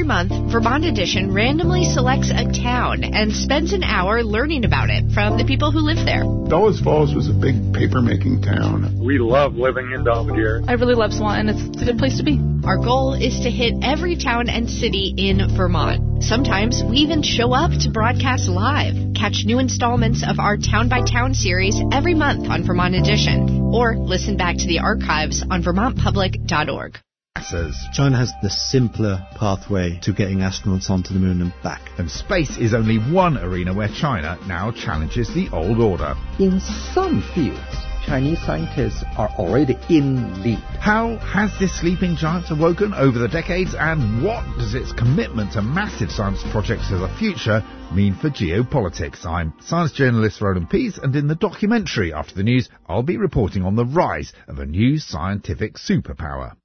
Every month, Vermont Edition randomly selects a town and spends an hour learning about it from the people who live there. Dulles Falls was a big paper-making town. We love living in Belvedere. I really love Swanton. It's a good place to be. Our goal is to hit every town and city in Vermont. Sometimes we even show up to broadcast live. Catch new installments of our Town by Town series every month on Vermont Edition, or listen back to the archives on vermontpublic.org. China has the simpler pathway to getting astronauts onto the moon and back. And space is only one arena where China now challenges the old order. In some fields, Chinese scientists are already in lead. How has this sleeping giant awoken over the decades, and what does its commitment to massive science projects as a future mean for geopolitics? I'm science journalist Roland Pease, and in the documentary After the News, I'll be reporting on the rise of a new scientific superpower.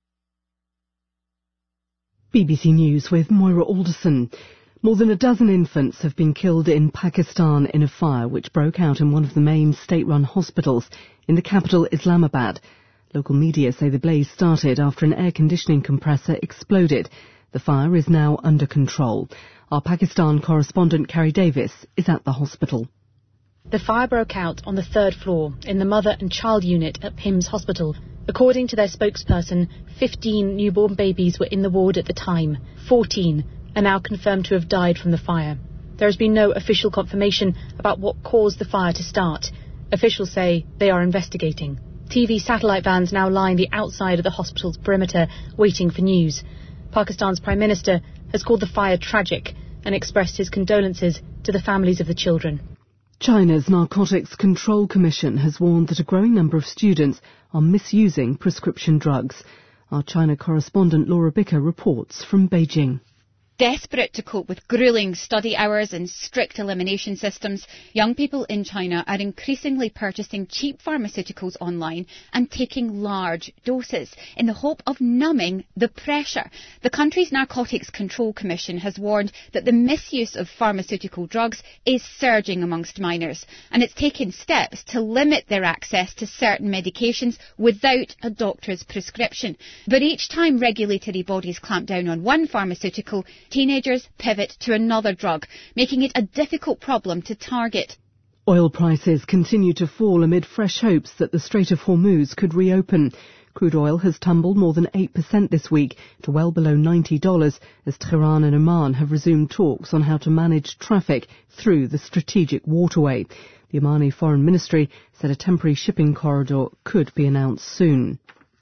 BBC News with Moira Alderson. More than a dozen infants have been killed in Pakistan in a fire which broke out in one of the main state-run hospitals in the capital Islamabad. Local media say the blaze started after an air conditioning compressor exploded. The fire is now under control. Our Pakistan correspondent Carrie Davis is at the hospital. The fire broke out on the third floor in the mother and child unit at PIMS Hospital. According to their spokesperson, 15 newborn babies were in the ward at the time. 14 are now confirmed to have died from the fire. There has been no official confirmation about what caused the fire to start. Officials say they are investigating. TV satellite vans now line the outside of the hospital's perimeter, waiting for news. Pakistan's Prime Minister has called the fire tragic and expressed his condolences to the families of the children. China's Narcotics Control Commission has warned that a growing number of students are misusing prescription drugs. Our China correspondent Laura Bicker reports from Beijing. Desperate to cope with gruelling study hours and strict elimination systems, young people in China are increasingly purchasing cheap pharmaceuticals online and taking large doses in the hope of numbing the pressure. The country's Narcotics Control Commission has warned that the misuse of pharmaceutical drugs is surging amongst minors, and it's taken steps to limit their access to certain medications without a doctor's prescription. But each time regulatory bodies clamp down on one pharmaceutical, teenagers pivot to another drug, making it a difficult problem to target. Oil prices continue to fall amid fresh hopes that the Strait of Hormuz could reopen. Crude oil has tumbled more than 8% this week to well below $90 as Tehran and Oman have resumed talks on how to manage traffic through the strategic waterway. The Omani Foreign Ministry said a temporary shipping corridor could be announced soon.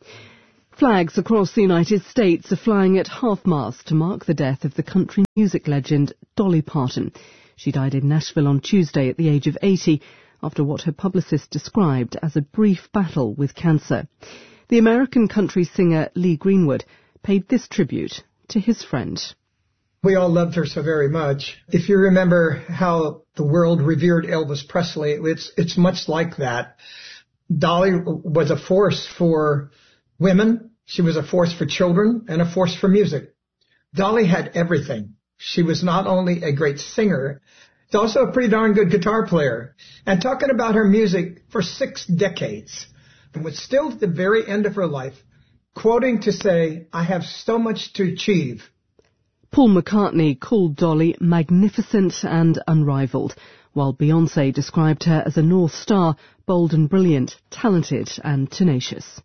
Flags across the United States are flying at half-mast to mark the death of the country music legend Dolly Parton. She died in Nashville on Tuesday at the age of 80 after what her publicist described as a brief battle with cancer. The American country singer Lee Greenwood paid this tribute to his friend. We all loved her so very much. If you remember how the world revered Elvis Presley, it's much like that. Dolly was a force for women, she was a force for children, and a force for music. Dolly had everything. She was not only a great singer, she's also a pretty darn good guitar player. And talking about her music for 6 decades, and was still at the very end of her life, quoting to say, "I have so much to achieve." Paul McCartney called Dolly magnificent and unrivalled, while Beyoncé described her as a North Star, bold and brilliant, talented and tenacious.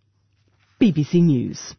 BBC News.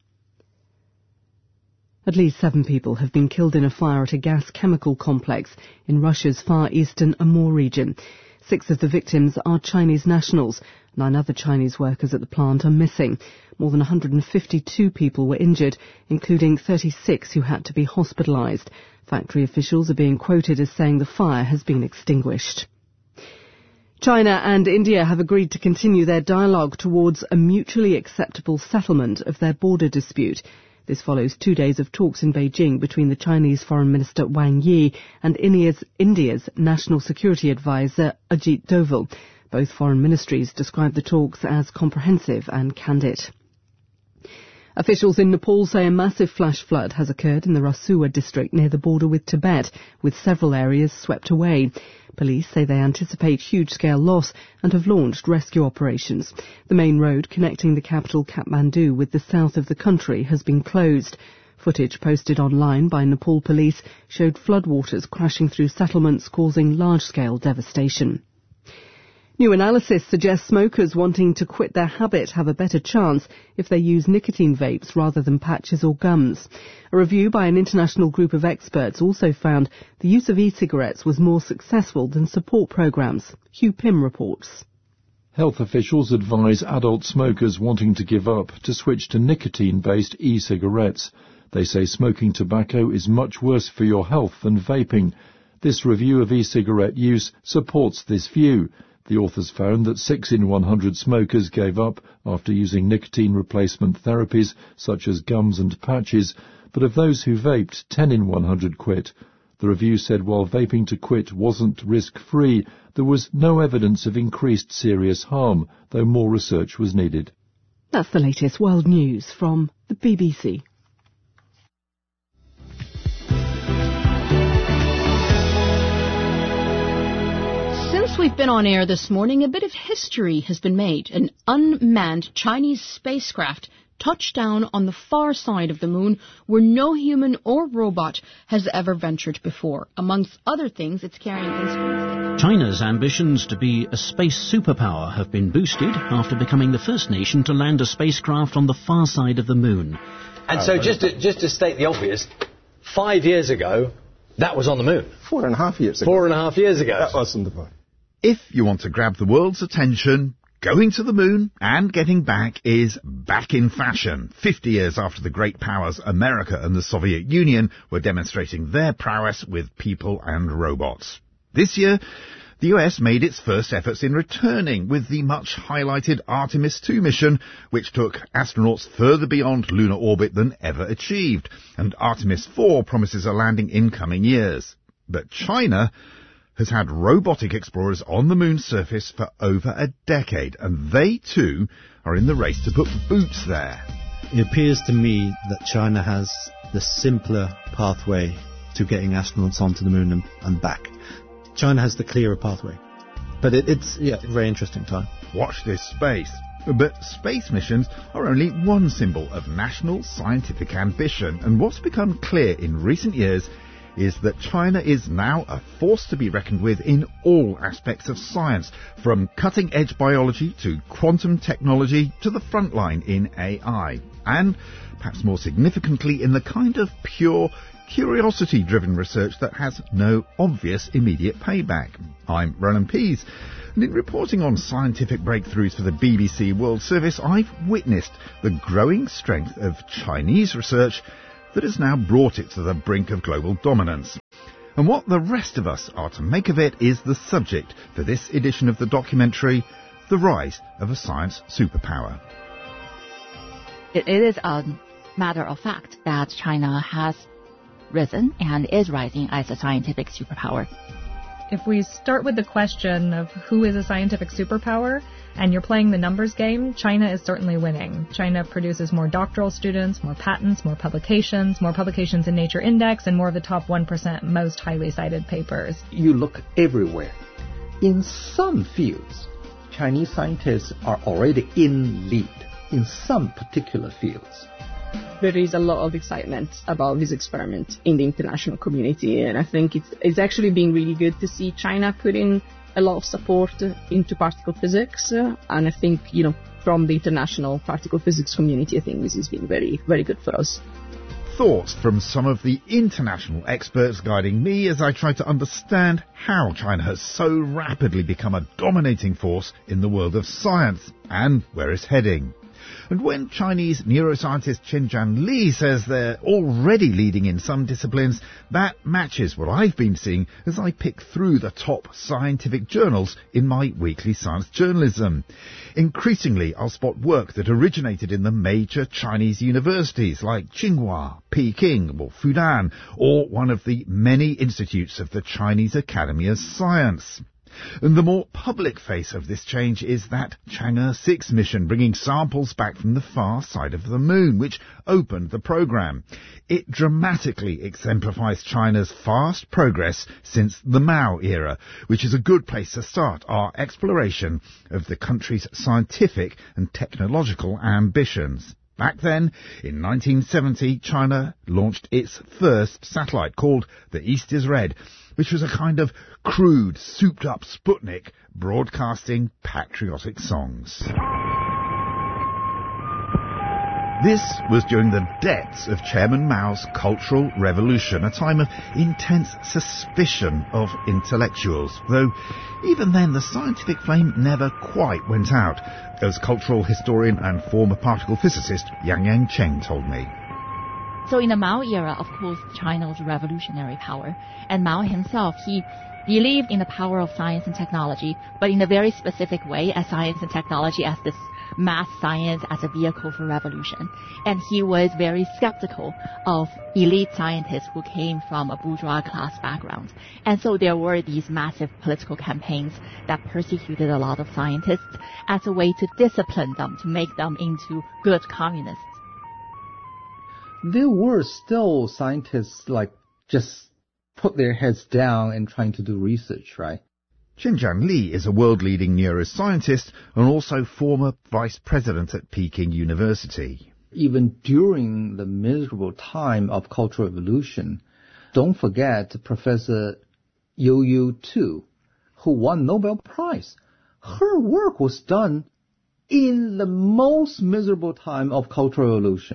At least 7 people have been killed in a fire at a gas chemical complex in Russia's far eastern Amur region. 6 of the victims are Chinese nationals. 9 other Chinese workers at the plant are missing. More than 152 people were injured, including 36 who had to be hospitalised. Factory officials are being quoted as saying the fire has been extinguished. China and India have agreed to continue their dialogue towards a mutually acceptable settlement of their border dispute. This follows 2 days of talks in Beijing between the Chinese Foreign Minister Wang Yi and India's National Security Advisor Ajit Doval. Both foreign ministries described the talks as comprehensive and candid. Officials in Nepal say a massive flash flood has occurred in the Rasuwa district near the border with Tibet, with several areas swept away. Police say they anticipate huge-scale loss and have launched rescue operations. The main road connecting the capital Kathmandu with the south of the country has been closed. Footage posted online by Nepal police showed floodwaters crashing through settlements, causing large-scale devastation. New analysis suggests smokers wanting to quit their habit have a better chance if they use nicotine vapes rather than patches or gums. A review by an international group of experts also found the use of e-cigarettes was more successful than support programs. Hugh Pym reports. Health officials advise adult smokers wanting to give up to switch to nicotine-based e-cigarettes. They say smoking tobacco is much worse for your health than vaping. This review of e-cigarette use supports this view. The authors found that 6 in 100 smokers gave up after using nicotine replacement therapies such as gums and patches, but of those who vaped, 10 in 100 quit. The review said while vaping to quit wasn't risk-free, there was no evidence of increased serious harm, though more research was needed. That's the latest world news from the BBC. Since we've been on air this morning, a bit of history has been made. An unmanned Chinese spacecraft touched down on the far side of the moon where no human or robot has ever ventured before. Amongst other things, it's carrying instruments. China's ambitions to be a space superpower have been boosted after becoming the first nation to land a spacecraft on the far side of the moon. And so just to state the obvious, 5 years ago, that was on the moon. 4.5 years ago. 4.5 years ago. That wasn't the point. If you want to grab the world's attention, going to the moon and getting back is back in fashion, 50 years after the great powers America and the Soviet Union were demonstrating their prowess with people and robots. This year, the US made its first efforts in returning with the much-highlighted Artemis II mission, which took astronauts further beyond lunar orbit than ever achieved, and Artemis IV promises a landing in coming years. But China has had robotic explorers on the moon's surface for over a decade, and they too are in the race to put boots there. It appears to me that China has the simpler pathway to getting astronauts onto the moon and back. China has the clearer pathway. But it's a very interesting time. Watch this space. But space missions are only one symbol of national scientific ambition, and what's become clear in recent years is that China is now a force to be reckoned with in all aspects of science, from cutting-edge biology to quantum technology to the front line in AI, and perhaps more significantly in the kind of pure curiosity-driven research that has no obvious immediate payback. I'm Roland Pease, and in reporting on scientific breakthroughs for the BBC World Service, I've witnessed the growing strength of Chinese research that has now brought it to the brink of global dominance. And what the rest of us are to make of it is the subject for this edition of the documentary, The Rise of a Science Superpower. It is a matter of fact that China has risen and is rising as a scientific superpower. If we start with the question of who is a scientific superpower, and you're playing the numbers game, China is certainly winning. China produces more doctoral students, more patents, more publications in Nature Index, and more of the top 1% most highly cited papers. You look everywhere. In some fields, Chinese scientists are already in lead in some particular fields. There is a lot of excitement about this experiment in the international community, and I think it's actually been really good to see China put in a lot of support into particle physics, and I think, from the international particle physics community, I think this has been very, very good for us. Thoughts from some of the international experts guiding me as I try to understand how China has so rapidly become a dominating force in the world of science and where it's heading. And when Chinese neuroscientist Chen Li says they're already leading in some disciplines, that matches what I've been seeing as I pick through the top scientific journals in my weekly science journalism. Increasingly, I'll spot work that originated in the major Chinese universities like Tsinghua, Peking, or Fudan, or one of the many institutes of the Chinese Academy of Science. And the more public face of this change is that Chang'e 6 mission, bringing samples back from the far side of the moon, which opened the program. It dramatically exemplifies China's fast progress since the Mao era, which is a good place to start our exploration of the country's scientific and technological ambitions. Back then, in 1970, China launched its first satellite called The East is Red, which was a kind of crude, souped-up Sputnik broadcasting patriotic songs. This was during the depths of Chairman Mao's Cultural Revolution, a time of intense suspicion of intellectuals, though even then the scientific flame never quite went out, as cultural historian and former particle physicist Yang Cheng told me. So in the Mao era, of course, China was revolutionary power, and Mao himself, he believed in the power of science and technology, but in a very specific way, as science and technology as this math science as a vehicle for revolution. And he was very skeptical of elite scientists who came from a bourgeois class background. And so there were these massive political campaigns that persecuted a lot of scientists as a way to discipline them, to make them into good communists. There were still scientists just put their heads down and trying to do research, right? Qianzhan Li is a world-leading neuroscientist and also former vice president at Peking University. Even during the miserable time of Cultural Revolution, don't forget Professor Yu Tu, who won Nobel Prize. Her work was done in the most miserable time of Cultural Revolution.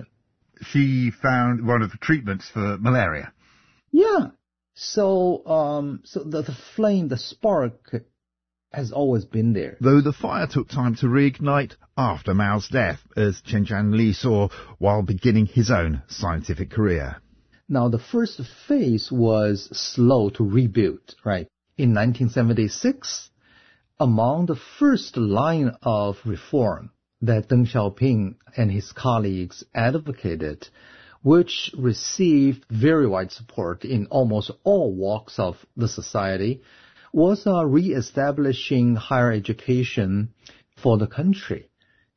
She found one of the treatments for malaria. Yeah. So the flame, the spark, has always been there. Though the fire took time to reignite after Mao's death, as Qianzhan Li saw while beginning his own scientific career. Now, the first phase was slow to rebuild, right? In 1976, among the first line of reform that Deng Xiaoping and his colleagues advocated, which received very wide support in almost all walks of the society, was re-establishing higher education for the country.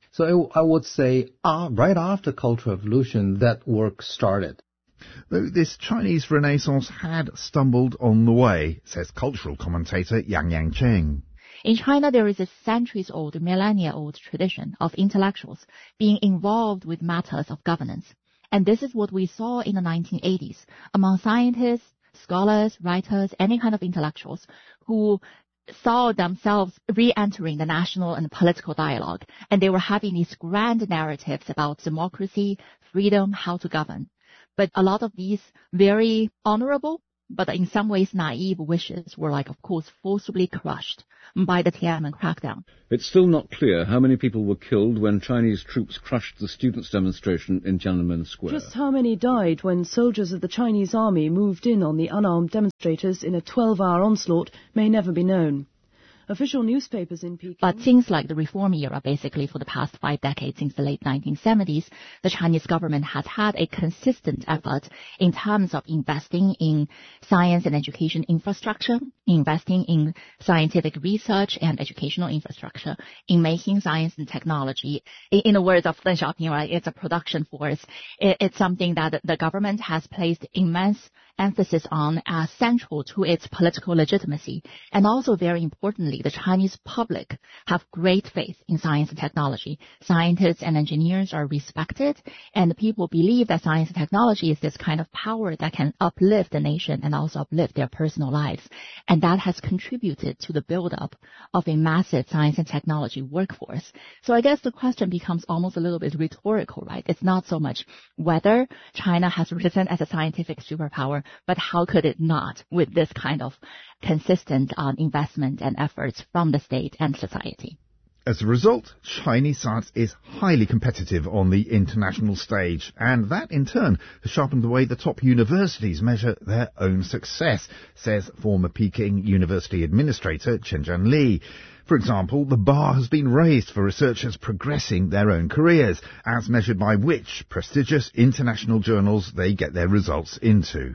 So I would say right after Cultural Revolution, that work started. Though this Chinese Renaissance had stumbled on the way, says cultural commentator Yang Cheng. In China, there is a centuries-old, millennia-old tradition of intellectuals being involved with matters of governance. And this is what we saw in the 1980s among scientists, scholars, writers, any kind of intellectuals who saw themselves re-entering the national and political dialogue. And they were having these grand narratives about democracy, freedom, how to govern. But a lot of these very honorable, but in some ways naive wishes were, of course, forcibly crushed by the Tiananmen crackdown. It's still not clear how many people were killed when Chinese troops crushed the students' demonstration in Tiananmen Square. Just how many died when soldiers of the Chinese army moved in on the unarmed demonstrators in a 12-hour onslaught may never be known. Official newspapers in Peking... But since the reform era, basically for the past 5 decades, since the late 1970s, the Chinese government has had a consistent effort in terms of investing in science and education infrastructure, investing in scientific research and educational infrastructure, in making science and technology, in the words of Deng Xiaoping, right, it's a production force. It's something that the government has placed immense emphasis on as central to its political legitimacy. And also, very importantly, the Chinese public have great faith in science and technology. Scientists and engineers are respected, and people believe that science and technology is this kind of power that can uplift the nation and also uplift their personal lives. And that has contributed to the buildup of a massive science and technology workforce. So I guess the question becomes almost a little bit rhetorical, right? It's not so much whether China has risen as a scientific superpower, but how could it not with this kind of consistent investment and efforts from the state and society? As a result, Chinese science is highly competitive on the international stage, and that in turn has sharpened the way the top universities measure their own success, says former Peking University administrator Qianzhan Li. For example, the bar has been raised for researchers progressing their own careers, as measured by which prestigious international journals they get their results into.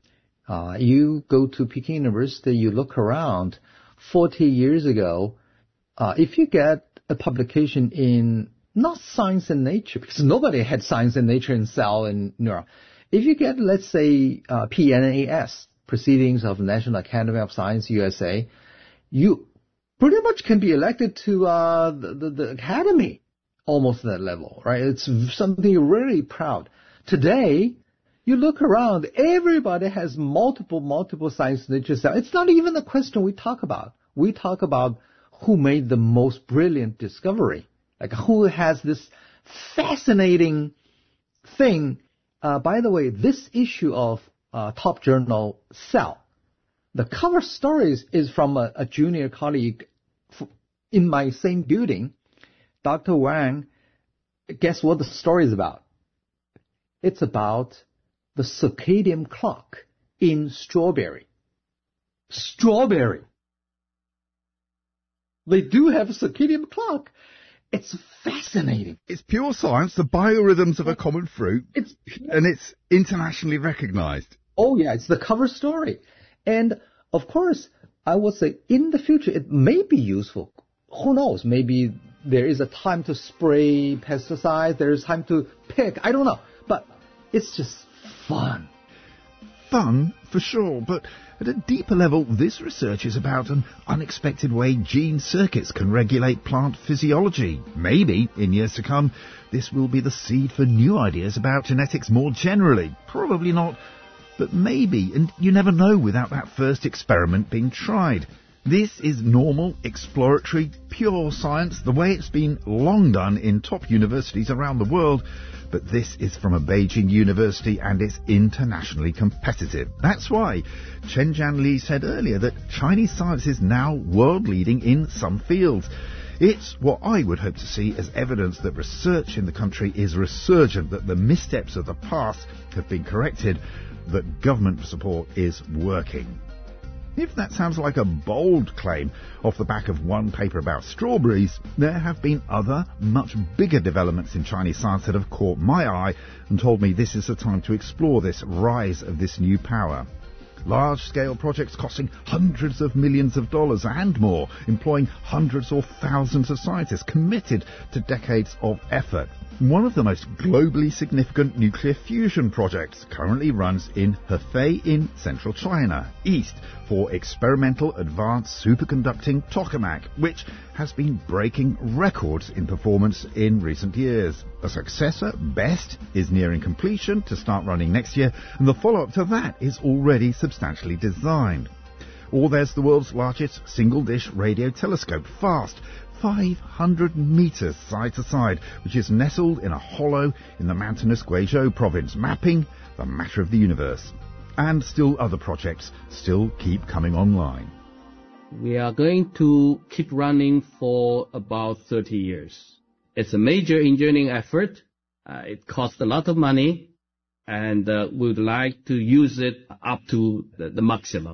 You go to Peking University, you look around. 40 years ago, if you get a publication in not Science and Nature, because nobody had Science and Nature in Cell and Neuro. If you get, let's say, PNAS, Proceedings of National Academy of Science, USA, you pretty much can be elected to the Academy almost that level, right? It's something you're really proud. Today, you look around, everybody has multiple science niches. It's not even a question we talk about. We talk about who made the most brilliant discovery, like who has this fascinating thing. By the way, this issue of top journal Cell, the cover stories is from a junior colleague in my same building. Dr. Wang, guess what the story is about? It's about the circadian clock in strawberry. Strawberry. They do have a circadian clock. It's fascinating. It's pure science, the biorhythms of a common fruit, and it's internationally recognized. Oh, yeah, it's the cover story. And, of course, I would say in the future it may be useful. Who knows? Maybe there is a time to spray pesticides, there is time to pick, I don't know. But it's just fun. Fun, for sure, but at a deeper level, this research is about an unexpected way gene circuits can regulate plant physiology. Maybe, in years to come, this will be the seed for new ideas about genetics more generally. Probably not, but maybe, and you never know without that first experiment being tried. This is normal, exploratory, pure science, the way it's been long done in top universities around the world. But this is from a Beijing university and it's internationally competitive. That's why Chen Jianli said earlier that Chinese science is now world-leading in some fields. It's what I would hope to see as evidence that research in the country is resurgent, that the missteps of the past have been corrected, that government support is working. If that sounds like a bold claim off the back of one paper about strawberries, there have been other, much bigger developments in Chinese science that have caught my eye and told me this is the time to explore this rise of this new power. Large-scale projects costing hundreds of millions of dollars and more, employing hundreds or thousands of scientists committed to decades of effort. One of the most globally significant nuclear fusion projects currently runs in Hefei in central China, east for experimental advanced superconducting tokamak, which has been breaking records in performance in recent years. A successor, BEST, is nearing completion to start running next year, and the follow-up to that is already substantially designed. Or there's the world's largest single-dish radio telescope, FAST, 500 meters side to side, which is nestled in a hollow in the mountainous Guizhou province, mapping the matter of the universe. And still other projects still keep coming online. We are going to keep running for about 30 years. It's a major engineering effort. It costs a lot of money, and we would like to use it up to the maximum.